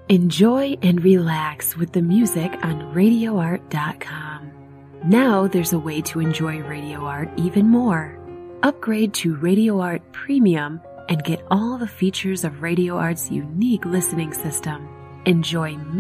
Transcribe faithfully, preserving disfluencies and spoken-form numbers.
Enjoy and relax with the music on radio art dot com. Now there's a way to enjoy Radio Art even more. Upgrade to Radio Art Premium and get all the features of Radio Art's unique listening system. Enjoy